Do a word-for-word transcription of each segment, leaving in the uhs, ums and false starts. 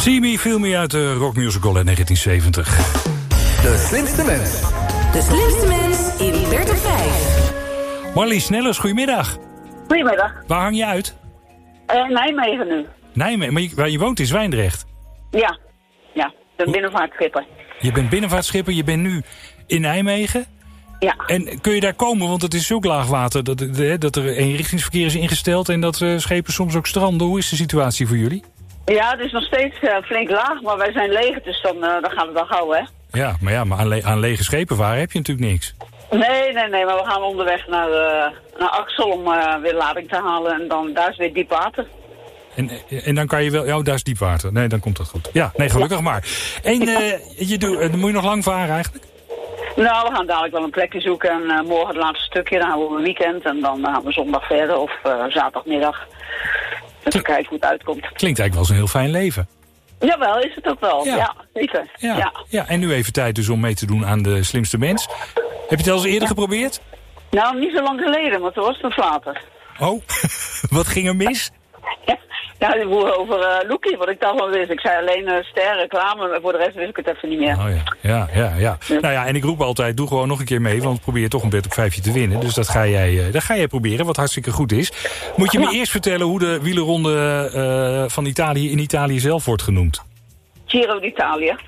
See Me, Feel Me uit de rockmusical uit negentien zeventig. De slimste mens. De slimste mens in Bert op vijf. Marlies Snellers, goedemiddag. Goedemiddag. Waar hang je uit? Uh, Nijmegen nu. Nijmegen, maar je, waar je woont in Zwijndrecht. Ja, ja. De binnenvaartschipper. Je bent binnenvaartschipper, je bent nu in Nijmegen. Ja. En kun je daar komen, want het is zulk laag water dat, dat er eenrichtingsverkeer is ingesteld en dat uh, schepen soms ook stranden. Hoe is de situatie voor jullie? Ja, het is nog steeds uh, flink laag, maar wij zijn leeg, dus dan, uh, dan gaan we wel gauw, hè. Ja, maar ja, maar aan, le- aan lege schepen varen heb je natuurlijk niks. Nee, nee, nee, maar we gaan onderweg naar, uh, naar Axel om uh, weer lading te halen en dan, daar is weer diep water. En, en dan kan je wel... Oh, daar is diep water. Nee, dan komt dat goed. Ja, nee, gelukkig maar. En uh, je doet, uh, moet je nog lang varen eigenlijk? Nou, we gaan dadelijk wel een plekje zoeken en uh, morgen het laatste stukje, dan houden we een weekend en dan gaan we zondag verder of uh, zaterdagmiddag. Dus we kijken hoe het uitkomt. Klinkt eigenlijk wel eens een heel fijn leven. Jawel, is het ook wel. Ja, ja zeker. Ja. Ja. ja, en nu even tijd dus om mee te doen aan de slimste mens. Heb je het al eens eerder ja. geprobeerd? Nou, niet zo lang geleden, maar toen was het een flater. Oh, wat ging er mis? Ja, ja die boer over uh, Loekie, wat ik daarvan wist. Ik zei alleen uh, ster, reclame, maar voor de rest wist ik het even niet meer. Oh ja, ja, ja, ja. ja. Nou ja, en ik roep altijd, doe gewoon nog een keer mee, want probeer je toch een bed op vijfje te winnen. Dus dat ga jij, uh, dat ga jij proberen, wat hartstikke goed is. Moet je me ja. eerst vertellen hoe de wielerronde uh, van Italië in Italië zelf wordt genoemd? Giro d'Italia.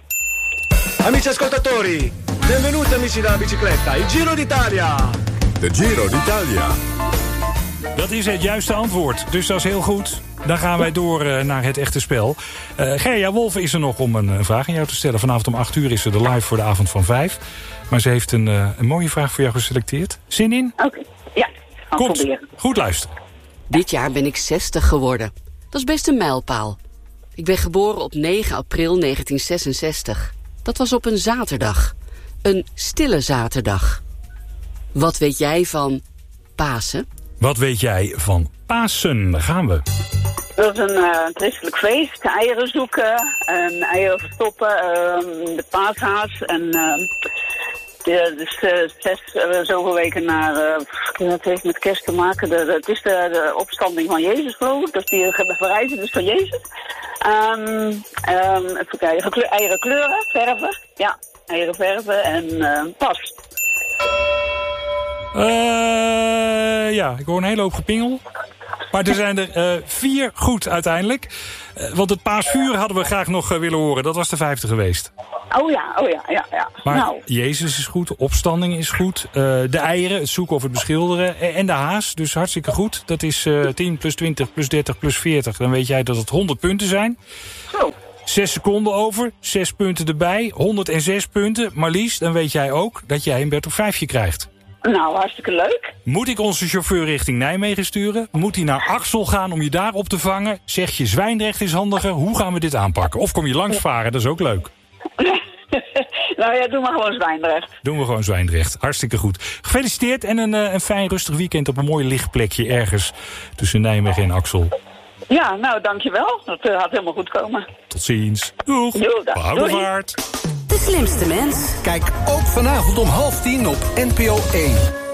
Amici ascoltatori, benvenuti amici della bicicletta, il Giro d'Italia. De Giro d'Italia. Dat is het juiste antwoord, dus dat is heel goed. Dan gaan wij door uh, naar het echte spel. Uh, Gerja Wolf is er nog om een, een vraag aan jou te stellen. Vanavond om acht uur is ze er live voor de avond van vijf. Maar ze heeft een, uh, een mooie vraag voor jou geselecteerd. Zin in? Oké, okay. Ja, gaan Komt. proberen. Goed luisteren. Dit jaar ben ik zestig geworden. Dat is best een mijlpaal. Ik ben geboren op negen april negentien zesenzestig. Dat was op een zaterdag. Een stille zaterdag. Wat weet jij van Pasen? Wat weet jij van Pasen? Daar gaan we. Dat is een uh, christelijk feest. Eieren zoeken, en eieren verstoppen, uh, de paashaas. En uh, ja, dus uh, zes, uh, zoveel weken na, uh, dat heeft met kerst te maken. De, de, het is de, de opstanding van Jezus, geloof ik. Dat is die verrijzen dus van Jezus. Um, um, even kijken, Kleur, eieren kleuren, verven. Ja, eieren verven en uh, pas. Uh, ja, ik hoor een hele hoop gepingel. Maar er zijn er uh, vier goed uiteindelijk. Uh, want het paasvuur hadden we graag nog uh, willen horen. Dat was de vijfde geweest. Oh ja, oh ja, ja. ja. Maar nou. Jezus is goed, de opstanding is goed. Uh, de eieren, het zoeken of het beschilderen. En de haas, dus hartstikke goed. Dat is uh, tien plus twintig plus dertig plus veertig. Dan weet jij dat het honderd punten zijn. Zo. Zes seconden over, zes punten erbij. honderdzes punten. Marlies, dan weet jij ook dat jij een Bert op vijfje krijgt. Nou, hartstikke leuk. Moet ik onze chauffeur richting Nijmegen sturen? Moet hij naar Axel gaan om je daar op te vangen? Zeg je Zwijndrecht is handiger? Hoe gaan we dit aanpakken? Of kom je langs varen? Dat is ook leuk. Nou ja, doe maar gewoon Zwijndrecht. Doen we gewoon Zwijndrecht. Hartstikke goed. Gefeliciteerd en een, een fijn rustig weekend op een mooi lichtplekje ergens tussen Nijmegen en Axel. Ja, nou dankjewel. Dat uh, gaat helemaal goed komen. Tot ziens. Doeg. Behouden vaart. De slimste mens. Kijk ook vanavond om half tien op N P O één.